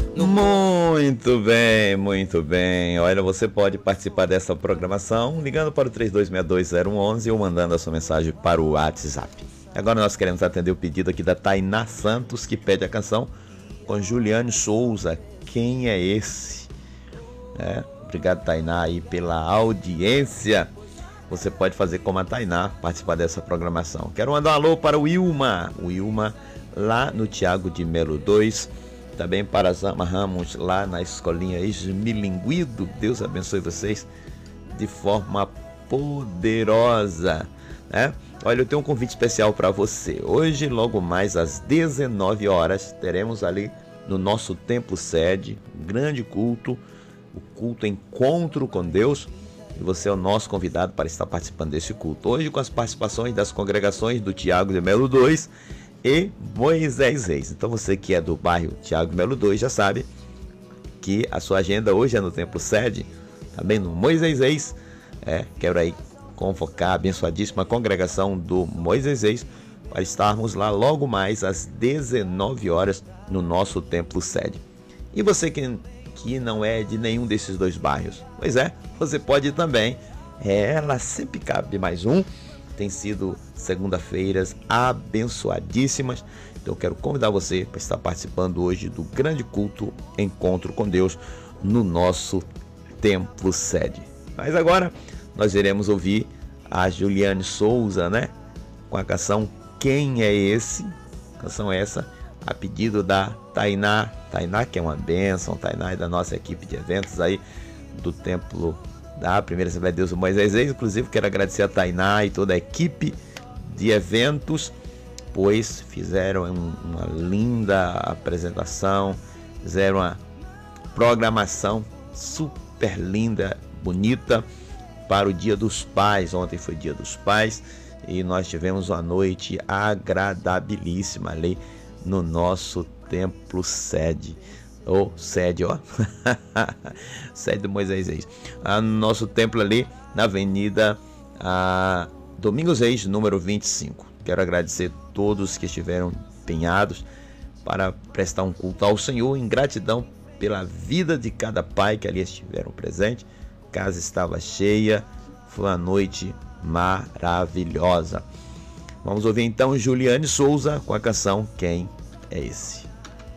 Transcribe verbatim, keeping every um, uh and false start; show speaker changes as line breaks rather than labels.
Muito bem, muito bem. Olha, você pode participar dessa programação ligando para o três dois seis dois zero um um ou mandando a sua mensagem para o WhatsApp. Agora nós queremos atender o pedido aqui da Tainá Santos, que pede a canção com Juliane Souza, Quem é Esse? É, obrigado, Tainá, aí pela audiência. Você pode fazer como a Tainá, participar dessa programação. Quero mandar um alô para o Wilma, o Wilma lá no Tiago de Melo dois. Também para Zama Ramos, lá na escolinha Esmilinguido. Deus abençoe vocês de forma poderosa, né? Olha, eu tenho um convite especial para você. Hoje, logo mais às dezenove horas, teremos ali no nosso templo sede, um grande culto, o culto Encontro com Deus. E você é o nosso convidado para estar participando desse culto. Hoje com as participações das congregações do Tiago de Melo dois e Moisés Reis. Então você que é do bairro Tiago de Melo dois já sabe que a sua agenda hoje é no templo sede, também no Moisés Reis. É, quero aí convocar a abençoadíssima congregação do Moisés Reis para estarmos lá logo mais às dezenove horas no nosso templo sede. E você que, que não é de nenhum desses dois bairros, pois é, você pode também. É, ela sempre cabe mais um. Tem sido segunda-feiras abençoadíssimas. Então eu quero convidar você para estar participando hoje do grande culto Encontro com Deus no nosso templo sede. Mas agora nós iremos ouvir a Juliane Souza, né? Com a canção Quem é Esse? Canção essa a pedido da Tainá. Tainá, que é uma bênção. Tainá é da nossa equipe de eventos aí do templo da Primeira Assembleia de Deus do Moisés Reis. Inclusive quero agradecer a Tainá e toda a equipe de eventos, pois fizeram um, uma linda apresentação, fizeram uma programação super linda, bonita para o Dia dos Pais. Ontem foi Dia dos Pais e nós tivemos uma noite agradabilíssima ali no nosso templo sede. Ou oh, sede, ó. Sede do Moisés Reis. Ah, no nosso templo ali na Avenida ah, Domingos Reis, número vinte e cinco. Quero agradecer a todos que estiveram empenhados para prestar um culto ao Senhor em gratidão pela vida de cada pai que ali estiveram presentes. A casa estava cheia, foi uma noite maravilhosa. Vamos ouvir então Juliane Souza com a canção Quem é Esse?